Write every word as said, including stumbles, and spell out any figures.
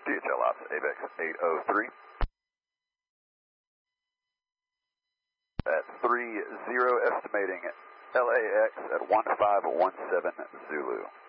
D H L Ops, AVEX eight oh three. At three zero, estimating L A X at one five one seven Zulu.